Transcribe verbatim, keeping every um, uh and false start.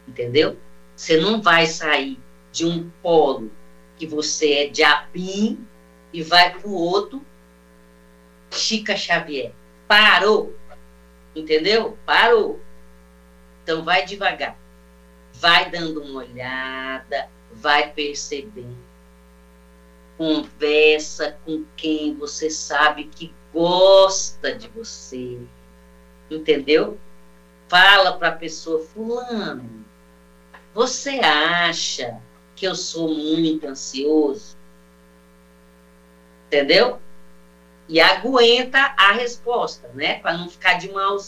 entendeu? Você não vai sair de um polo que você é de Apim e vai para o outro Chica Xavier. Parou, entendeu? Parou. Então vai devagar, vai dando uma olhada, vai percebendo, conversa com quem você sabe que gosta de você, entendeu? Fala para a pessoa, fulano, você acha que eu sou muito ansioso? Entendeu? E aguenta a resposta, né? Para não ficar de mal,